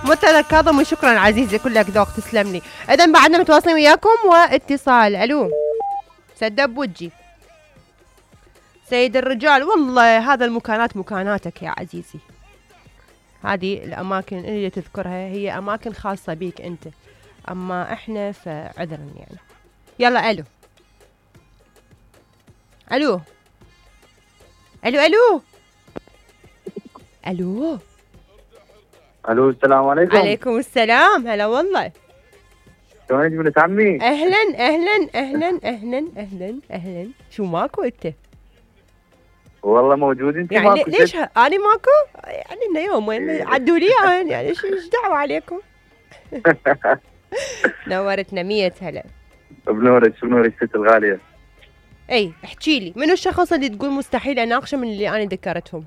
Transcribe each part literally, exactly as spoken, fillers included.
مثل كاظم وشكرا عزيزي كلك ذوق تسلم لي. اذا بعدنا متواصلين وياكم واتصال. الو سدب وجهي سيد الرجال. والله هذا المكانات مكاناتك يا عزيزي، هذه الاماكن اللي تذكرها هي اماكن خاصة بيك انت، اما احنا فعذرا يعني. يلا الو الو الو الو الو الو السلام عليكم. عليكم السلام. هلا والله. شلونك بنت عمي؟ اهلا اهلا اهلا اهلا اهلا اهلا. شو ماكو انت؟ والله موجود. انت يعني ماكو؟ ليش ه... انا ماكو؟ يعني انه يومين إيه. عدوا لي يعني, يعني ايش دعوه عليكم؟ نورتنا مية هلا. بنورك بنورك ست الغاليه. اي احكي لي، منو الشخص اللي تقول مستحيل اناقشه من اللي انا ذكرتهم؟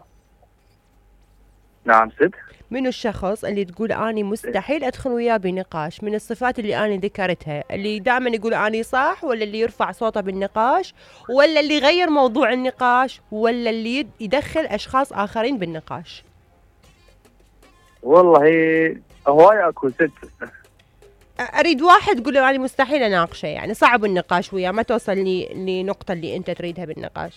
نعم ست. منو الشخص اللي تقول اني مستحيل ادخل وياه بنقاش من الصفات اللي انا ذكرتها، اللي دائما يقول اني صح، ولا اللي يرفع صوته بالنقاش، ولا اللي يغير موضوع النقاش، ولا اللي يدخل اشخاص اخرين بالنقاش؟ والله هواي اكو ست. اريد واحد تقول له اني مستحيل اناقشه، يعني صعب النقاش وياه، ما توصل لي لنقطه اللي انت تريدها بالنقاش.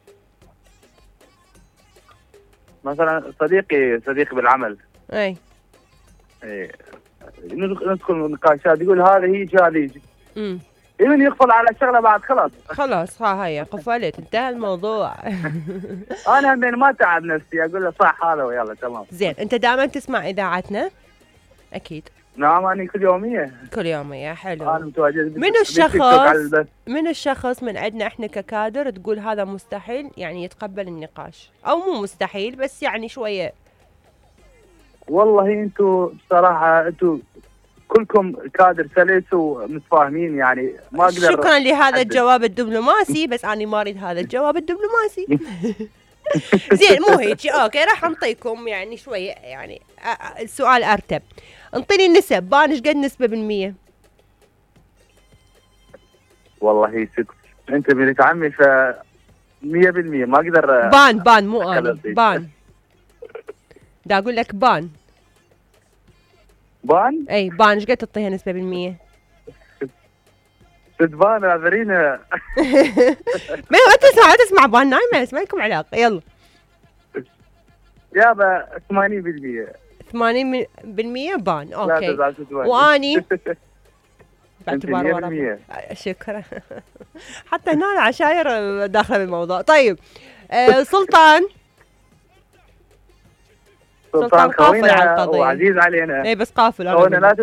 مثلا صديقي صديقي بالعمل. اي ايه ندخل نقاشات يقول هذا هيك هذا هيك. امم يمين يقفل على شغله بعد خلاص. خلاص ها هي قفلت انتهى الموضوع. انا همين ما تعب نفسي اقول له صح هذا ويلا تمام. زين انت دائما تسمع اذاعتنا؟ اكيد. نعم انا كل يوميه. كل يوميه حلو. انا متواجد. من الشخص من الشخص من عندنا احنا ككادر تقول هذا مستحيل يعني يتقبل النقاش، او مو مستحيل بس يعني شويه؟ والله انتم بصراحه انتم كلكم كادر سلس ومتفاهمين، يعني ما اقدر. شكرا لهذا الجواب الدبلوماسي، بس انا ما اريد هذا الجواب الدبلوماسي. زين مو هيك اوكي، راح نعطيكم يعني شويه يعني السؤال ارتب. انطيني النسب، بان ايش قد نسبه بالمية؟ والله ست انت بنت عمي ف مية بالمية ما اقدر. بان بان مو انا بان. دا اقول لك بان بان. اي بان ايش قد تعطيها نسبه بالمية؟ ست بان عذرينا. ما هو تسمع تسمع بان نايمه، ما لكم علاقه. يلا يابا ثمانين بالمية. ثمانين بالمية بان اوكي. لا تزعل ست واني باعتبار مية ورا. بالمية. شكرا. حتى هنا العشاير داخله بالموضوع. طيب آه سلطان. سلطان خوينا وعزيز علينا. اي بس قافل. خوينا لا